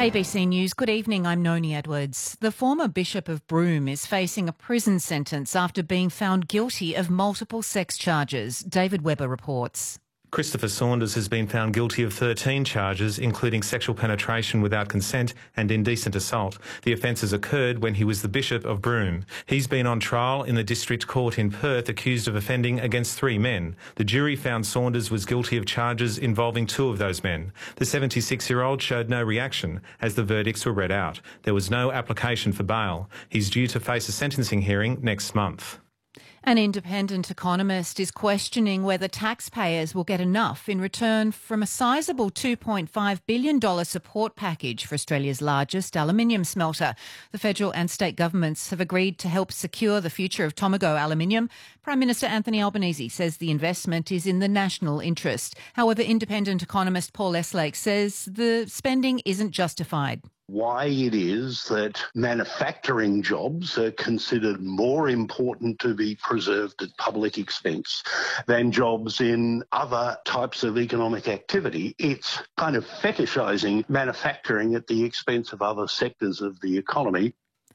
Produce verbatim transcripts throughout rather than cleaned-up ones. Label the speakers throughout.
Speaker 1: A B C News, good evening, I'm Noni Edwards. The former Bishop of Broome is facing a prison sentence after being found guilty of multiple sex charges. David Webber reports.
Speaker 2: Christopher Saunders has been found guilty of thirteen charges, including sexual penetration without consent and indecent assault. The offences occurred when he was the Bishop of Broome. He's been on trial in the District Court in Perth, accused of offending against three men. The jury found Saunders was guilty of charges involving two of those men. The seventy-six-year-old showed no reaction as the verdicts were read out. There was no application for bail. He's due to face a sentencing hearing next month.
Speaker 1: An independent economist is questioning whether taxpayers will get enough in return from a sizable two point five billion dollars support package for Australia's largest aluminium smelter. The federal and state governments have agreed to help secure the future of Tomago Aluminium. Prime Minister Anthony Albanese says the investment is in the national interest. However, independent economist Paul Eslake says the spending isn't justified.
Speaker 3: Why it is that manufacturing jobs are considered more important to be preserved at public expense than jobs in other types of economic activity. It's kind of fetishising manufacturing at the expense of other sectors of the economy.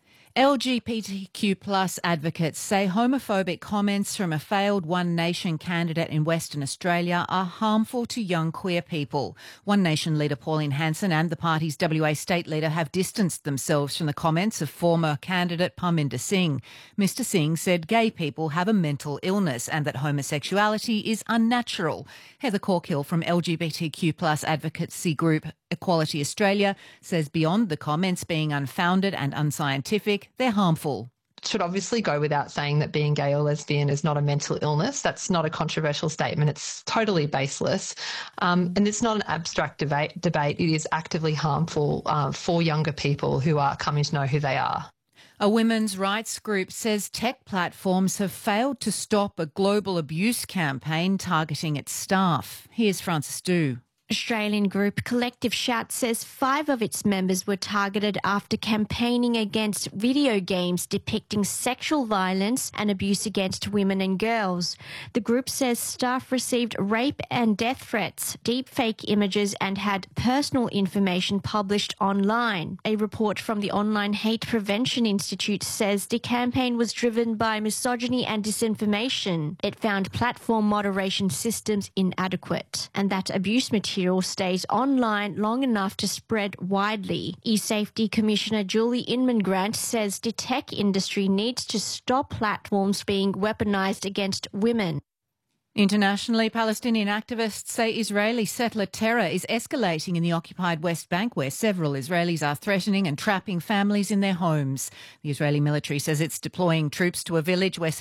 Speaker 1: L G B T Q plus advocates say homophobic comments from a failed One Nation candidate in Western Australia are harmful to young queer people. One Nation leader Pauline Hanson and the party's W A state leader have distanced themselves from the comments of former candidate Parminder Singh. Mister Singh said gay people have a mental illness and that homosexuality is unnatural. Heather Corkill from L G B T Q plus advocacy group Equality Australia says beyond the comments being unfounded and unscientific, they're harmful.
Speaker 4: It should obviously go without saying that being gay or lesbian is not a mental illness. That's not a controversial statement. It's totally baseless. Um, and it's not an abstract debate. debate. It is actively harmful uh, for younger people who are coming to know who they are.
Speaker 1: A women's rights group says tech platforms have failed to stop a global abuse campaign targeting its staff. Here's Frances Du.
Speaker 5: Australian group Collective Shout says five of its members were targeted after campaigning against video games depicting sexual violence and abuse against women and girls. The group says staff received rape and death threats, deepfake images and had personal information published online. A report from the Online Hate Prevention Institute says the campaign was driven by misogyny and disinformation. It found platform moderation systems inadequate and that abuse material stays online long enough to spread widely. E-Safety Commissioner Julie Inman-Grant says the tech industry needs to stop platforms being weaponised against women.
Speaker 1: Internationally, Palestinian activists say Israeli settler terror is escalating in the occupied West Bank, where several Israelis are threatening and trapping families in their homes. The Israeli military says it's deploying troops to a village where